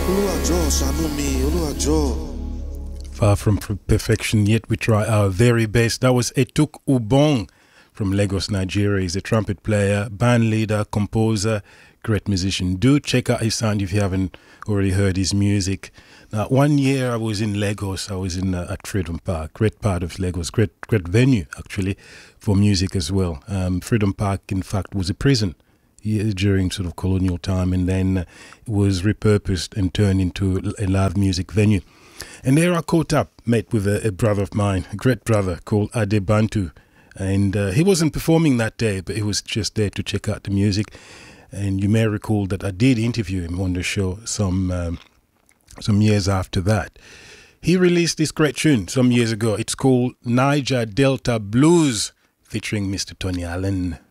Oluwajo, ṣàánú mi, Oluwajo. Far from perfection, yet we try our very best. That was Etuk Ubong from Lagos, Nigeria. He's a trumpet player, band leader, composer, great musician. Do check out his sound if you haven't already heard his music. Now, one year I was in Lagos. I was at Freedom Park, great part of Lagos, great venue actually for music as well. Freedom Park, in fact, was a prison during sort of colonial time, and then it was repurposed and turned into a live music venue. And there I caught up, met with a brother of mine, a great brother called Ade Bantu. And he wasn't performing that day, but he was just there to check out the music. And you may recall that I did interview him on the show some years after that. He released this great tune some years ago. It's called Niger Delta Blues, featuring Mr. Tony Allen.